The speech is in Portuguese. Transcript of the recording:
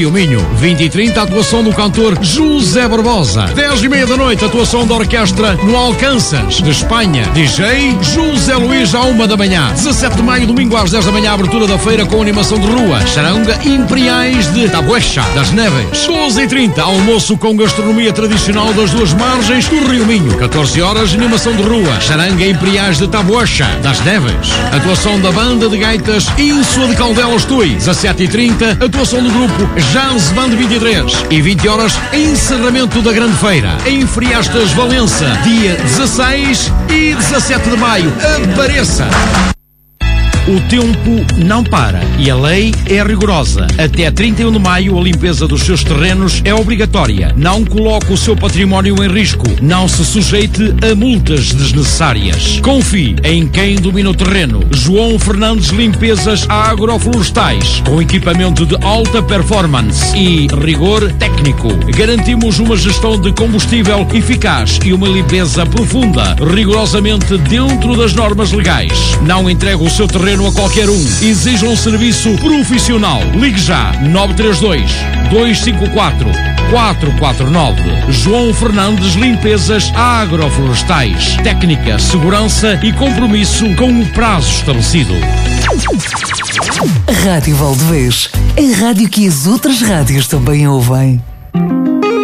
O Minho, 20 e 30, atuação do cantor José Barbosa. 10 e meia da noite, atuação da orquestra no Alcanças, de Espanha. DJ José Luís, à 1 da manhã. 17 de maio, domingo às 10 da manhã, abertura da feira com animação de rua. Charanga Imperiais de Tabuecha, das Neves. 12 e 30, almoço com gastronomia tradicional das duas margens do Rio Minho. 14 horas, animação de rua. Charanga Imperiais de Tabuecha, das Neves. Atuação da banda de gaitas Ínsua de Caldelas Tui. 17 e 30, atuação do grupo Jazz Band 23 e 20 horas, encerramento da grande feira em Friastas, Valença, dia 16 e 17 de maio. Apareça! O tempo não para e a lei é rigorosa. Até 31 de maio, a limpeza dos seus terrenos é obrigatória. Não coloque o seu património em risco. Não se sujeite a multas desnecessárias. Confie em quem domina o terreno. João Fernandes Limpezas Agroflorestais, com equipamento de alta performance e rigor técnico. Garantimos uma gestão de combustível eficaz e uma limpeza profunda, rigorosamente dentro das normas legais. Não entregue o seu terreno a qualquer um. Exija um serviço profissional. Ligue já 932 254 449. João Fernandes Limpezas Agroflorestais. Técnica, segurança e compromisso com o prazo estabelecido. Rádio Valdevez, a rádio que as outras rádios também ouvem.